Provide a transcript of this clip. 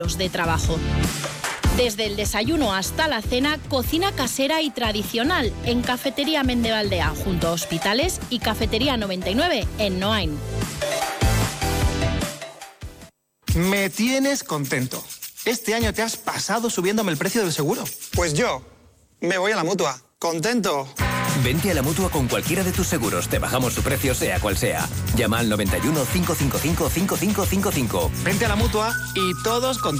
de trabajo. Desde el desayuno hasta la cena, cocina casera y tradicional en Cafetería Mendevaldea, junto a Hospitales, y Cafetería 99 en Noain. Me tienes contento. Este año te has pasado subiéndome el precio del seguro. Pues yo me voy a la Mutua. Contento. Vente a la Mutua con cualquiera de tus seguros. Te bajamos su precio, sea cual sea. Llama al 91 555 5555. Vente a la Mutua y todos contentos.